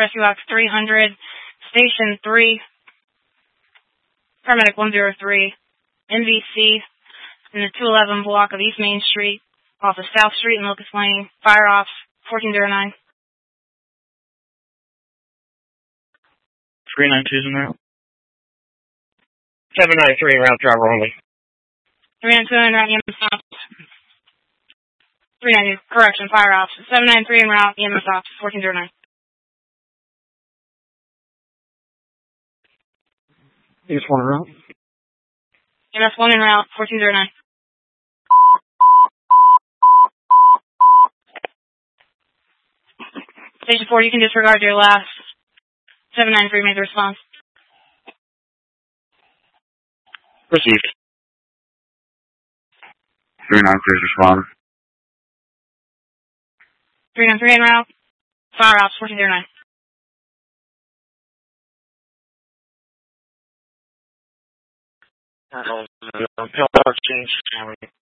Rescue Box 300, Station 3, Paramedic 103, NVC, in the 211 block of East Main Street, off of South Street and Locust Lane, fire off 1409. 392 is en route. 793 en route, driver only. 392 en route, EMS off. 390, correction, fire off. 793 en route, EMS off, 1409. EMS 1 en route. EMS 1 en route, 1409. Station 4, you can disregard your last. 793 made the response. Received. 393 is responding. 393 en route, fire off, 1409. Change.